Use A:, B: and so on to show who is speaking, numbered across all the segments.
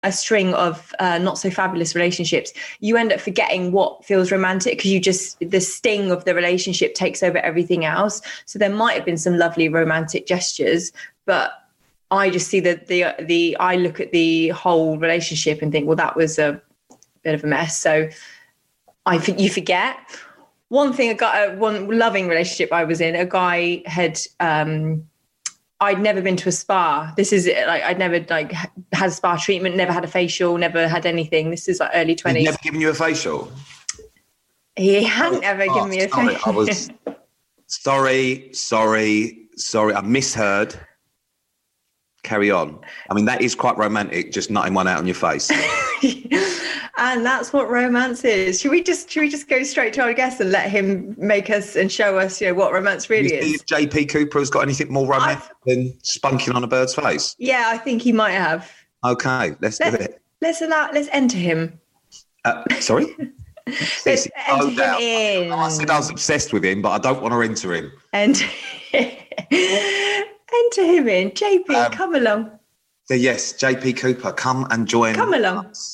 A: a string of not so fabulous relationships, you end up forgetting what feels romantic because the sting of the relationship takes over everything else. So there might have been some lovely romantic gestures, but I just see that I look at the whole relationship and think, well, that was a bit of a mess. So you forget. One thing, one loving relationship I was in, a guy had, I'd never been to a spa. This is like, I'd never like had a spa treatment, never had a facial, never had anything. This is like early 20s.
B: He'd never given you a facial?
A: He hadn't ever given me a facial.
B: I was sorry. I misheard. Carry on. I mean, that is quite romantic, just nutting one out on your face.
A: And that's what romance is. Should we just go straight to our guest and let him make us and show us, what romance really is?
B: If JP Cooper has got anything more romantic than spunking on a bird's face?
A: Yeah, I think he might have.
B: Okay, let's do it.
A: Let's enter him.
B: Sorry?
A: Let's enter him in.
B: I said I was obsessed with him, but I don't want to enter him.
A: Enter him in. JP, come along.
B: So yes, JP Cooper, come and join.
A: Come along.
B: Us.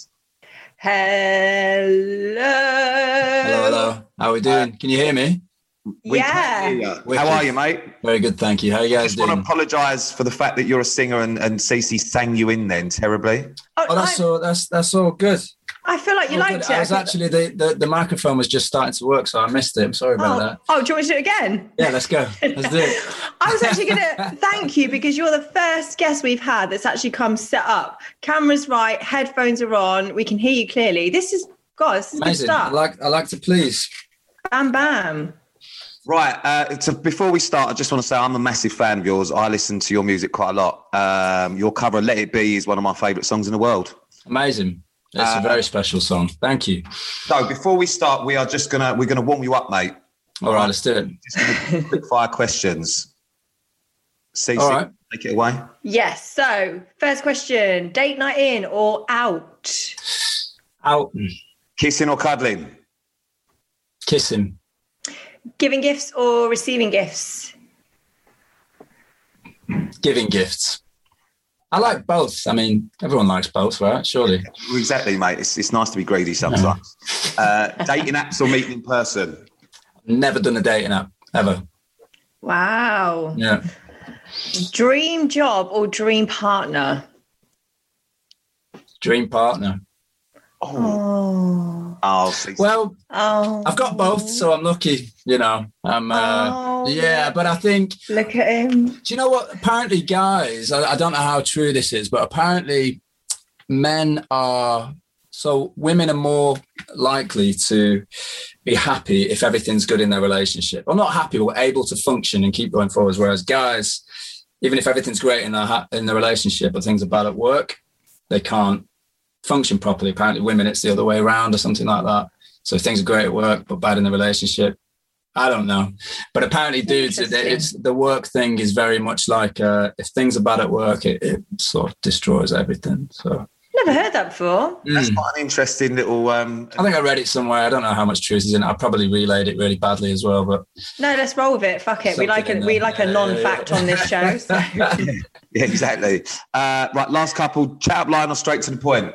C: Hello. How are we doing? Can you hear me?
A: Yeah.
B: How are you, mate?
C: Very good, thank you. How are you guys doing?
B: I just want to apologise for the fact that you're a singer and Cece sang you in then terribly.
C: That's all good.
A: I feel like you liked it.
C: I was actually the microphone was just starting to work, so I missed it. I'm sorry about that.
A: Oh, do you want me to do it again?
C: Yeah, let's go. Let's do it.
A: I was actually going to thank you because you're the first guest we've had that's actually come set up. Camera's right, headphones are on, we can hear you clearly. This is good stuff.
C: I like to please.
A: Bam, bam.
B: Right, so before we start, I just want to say I'm a massive fan of yours. I listen to your music quite a lot. Your cover, Let It Be, is one of my favourite songs in the world.
C: Amazing. It's a very special song. Thank you.
B: So before we start, we're gonna warm you up, mate.
C: All right, let's do it.
B: Just gonna do quick fire questions. Cece,
C: all right.
B: Take it away.
A: Yes. So first question: date night in or out?
C: Out.
B: Kissing or cuddling?
C: Kissing.
A: Giving gifts or receiving gifts?
C: Giving gifts. I like both. I mean, everyone likes both, right? Surely.
B: Exactly, mate. It's nice to be greedy sometimes. Dating apps or meeting in person?
C: Never done a dating app, ever.
A: Wow.
C: Yeah.
A: Dream job or dream partner?
C: Dream partner. Well, I've got both, so I'm lucky, but I think...
A: Look at him.
C: Do you know what? Apparently, guys, I don't know how true this is, but apparently women are more likely to be happy if everything's good in their relationship. Or not happy, but able to function and keep going forwards, whereas guys, even if everything's great in the relationship but things are bad at work, they can't function properly. Apparently women, it's the other way around or something like that. So if things are great at work but bad in the relationship, I don't know. But apparently dudes, it's the work thing is very much like if things are bad at work, it sort of destroys everything. So
A: never heard that before.
B: That's quite an interesting little
C: I think I read it somewhere. I don't know how much truth is in it. I probably relayed it really badly as well, but
A: no, let's roll with it. Fuck it. We like a non-fact on this show. So.
B: Yeah, exactly. Right, last couple, chat up line or straight to the point?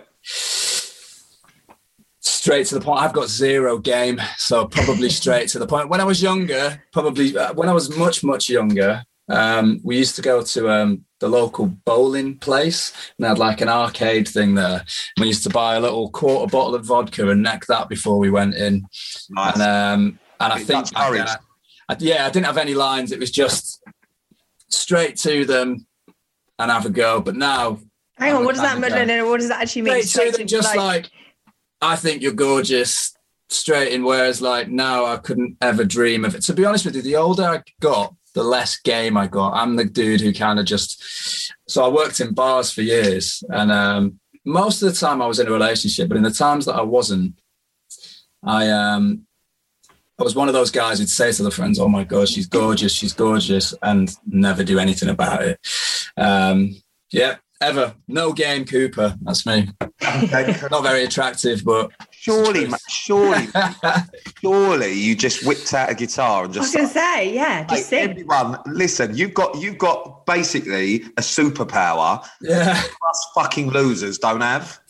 C: Straight to the point. I've got zero game, so probably straight to the point. When I was younger, when I was much, much younger, we used to go to the local bowling place, and they had like an arcade thing there. We used to buy a little quarter bottle of vodka and neck that before we went in. Nice. And I think I didn't have any lines. It was just straight to them and have a go. But now,
A: hang on, what does that mean? What does that actually mean?
C: Straight to them, just like I think you're gorgeous, straight in. Whereas like now, I couldn't ever dream of it. To be honest with you, the older I got, the less game I got. I'm the dude who kind of so I worked in bars for years, and most of the time I was in a relationship, but in the times that I wasn't, I was one of those guys who'd say to the friends, "Oh my God, she's gorgeous," and never do anything about it. Ever. No game, Cooper. That's me. Okay. Not very attractive, but
B: Surely, surely you just whipped out a guitar and just.
A: I was going to say, yeah, just sing.
B: Everyone, listen, you've got basically a superpower.
C: Yeah.
B: Us fucking losers don't have.